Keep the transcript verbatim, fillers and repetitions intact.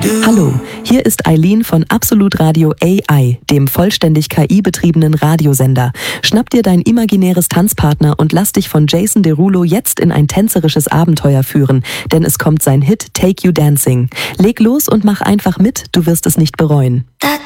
Hallo, hier ist Eileen von Absolut Radio A I, dem vollständig K I-betriebenen Radiosender. Schnapp dir dein imaginäres Tanzpartner und lass dich von Jason Derulo jetzt in ein tänzerisches Abenteuer führen, denn es kommt sein Hit Take You Dancing. Leg los und mach einfach mit, du wirst es nicht bereuen.